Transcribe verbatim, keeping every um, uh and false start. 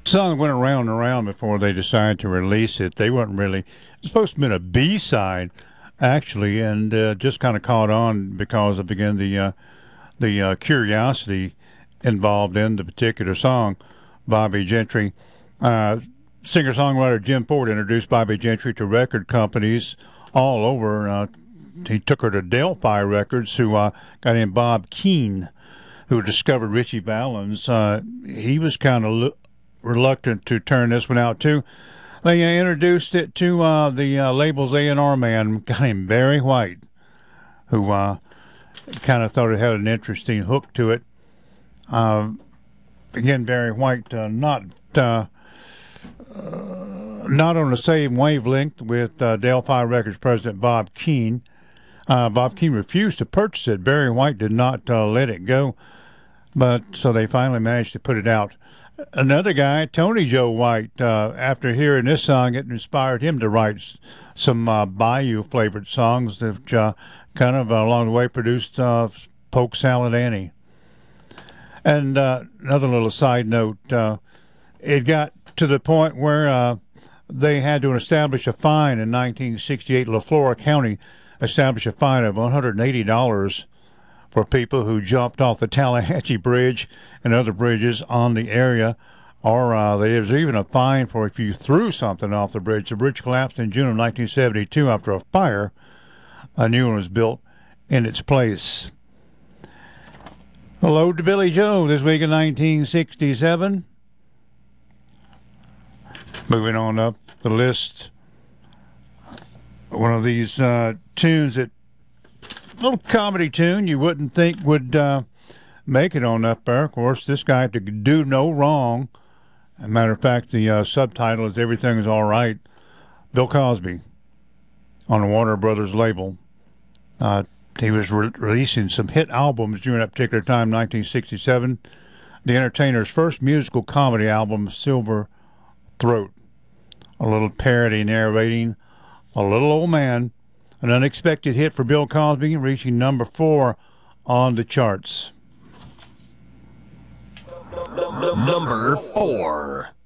song went around and around before they decided to release it. They weren't really, it's supposed to have been a B-side, actually, and uh, just kind of caught on because of, again, the, uh, the uh, curiosity involved in the particular song. Bobbie Gentry, uh, singer-songwriter Jim Ford introduced Bobbie Gentry to record companies all over. Uh, he took her to Delphi Records, who uh, got in Bob Keane, who discovered Ritchie Valens. Uh, he was kind of lo- reluctant to turn this one out, too. They uh, introduced it to uh, the uh, label's A and R man, a guy named Barry White, who uh, kind of thought it had an interesting hook to it. Uh, again, Barry White, uh, not uh, uh, not on the same wavelength with uh, Delphi Records president Bob Keane. Uh, Bob Keane refused to purchase it. Barry White did not uh, let it go, but so they finally managed to put it out. Another guy, Tony Joe White, uh, after hearing this song, it inspired him to write s- some uh, Bayou-flavored songs that uh, kind of uh, along the way produced uh, Polk Salad Annie. And uh, another little side note, uh, it got to the point where uh, they had to establish a fine in nineteen sixty-eight. LaFlora County established a fine of one hundred eighty dollars for people who jumped off the Tallahatchie Bridge and other bridges on the area. Or uh, there was even a fine for if you threw something off the bridge. The bridge collapsed in June of nineteen seventy-two after a fire. A new one was built in its place. Hello to Billy Joe this week in nineteen sixty-seven. Moving on up the list, one of these uh, tunes that, little comedy tune you wouldn't think would uh, make it on up there. Of course, this guy could do no wrong. As a matter of fact, the uh, subtitle is Everything is All Right. Bill Cosby on the Warner Brothers label. Uh, he was re- releasing some hit albums during that particular time, nineteen sixty-seven. The Entertainer's first musical comedy album, Silver Throat. A little parody narrating a little old man. An unexpected hit for Bill Cosby, reaching number four on the charts. Number four.